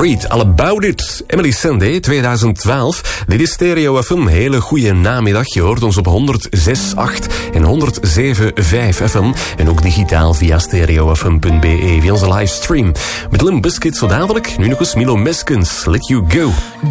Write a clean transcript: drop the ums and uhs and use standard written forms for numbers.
Read, All About It. Emily Sandé, 2012. Dit is Stereo FM. Hele goede namiddag. Je hoort ons op 106.8 en 107.5 FM. En ook digitaal via stereofm.be, via onze livestream. Met Limp Bizkit zo dadelijk. Nu nog eens Milo Meskens, Let You Go.